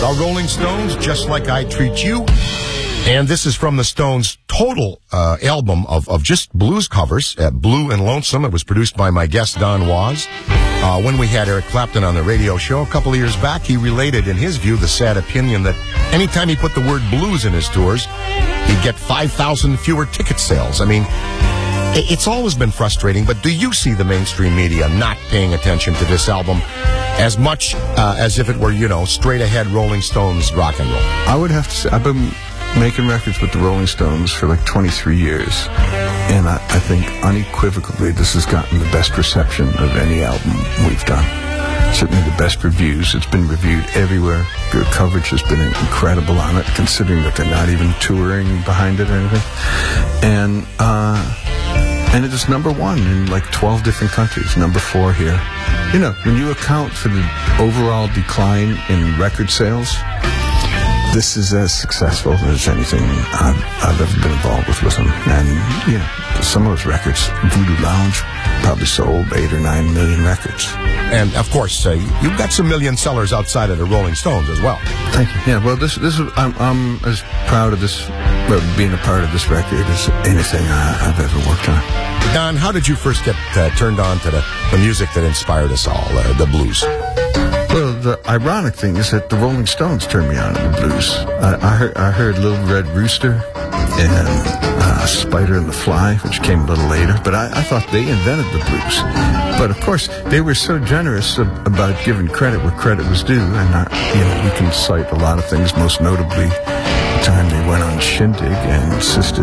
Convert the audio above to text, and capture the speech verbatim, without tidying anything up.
The Rolling Stones, Just Like I Treat You. And this is from the Stones' total uh, album of, of just blues covers, uh, Blue and Lonesome. It was produced by my guest, Don Was. Uh, when we had Eric Clapton on the radio show a couple of years back, he related, in his view, the sad opinion that anytime he put the word blues in his tours, he'd get five thousand fewer ticket sales. I mean, it's always been frustrating, but do you see the mainstream media not paying attention to this album as much uh, as if it were, you know, straight-ahead Rolling Stones rock and roll? I would have to say, I've been making records with the Rolling Stones for like twenty-three years, and I, I think unequivocally this has gotten the best reception of any album we've done. Certainly the best reviews. It's been reviewed everywhere. The coverage has been incredible on it, considering that they're not even touring behind it or anything. And, uh... And it is number one in like twelve different countries, number four here. You know, when you account for the overall decline in record sales, this is as successful as anything I've, I've ever been involved with with them. And, you know, some of those records, Voodoo Lounge probably sold eight or nine million records. And, of course, uh, you've got some million sellers outside of the Rolling Stones as well. Thank you. Yeah, well, this this is, I'm, I'm as proud of this, well, being a part of this record as anything I, I've ever worked on. Don, how did you first get uh, turned on to the, the music that inspired us all, uh, the blues? Well, the ironic thing is that the Rolling Stones turned me on to the blues. I, I, heard, I heard Little Red Rooster and uh, Spider and the Fly, which came a little later, but I, I thought they invented the blues. But, of course, they were so generous ab about giving credit where credit was due, and not, you know, we can cite a lot of things, most notably the time they went on Shindig and insisted